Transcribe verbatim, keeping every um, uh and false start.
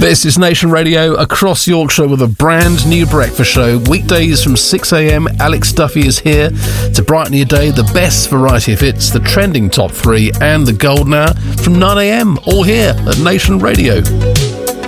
This is Nation Radio across Yorkshire with a brand new breakfast show. Weekdays from six a.m, Alex Duffy is here to brighten your day. The best variety of hits, the trending top three and the golden hour from nine a.m. All here at Nation Radio.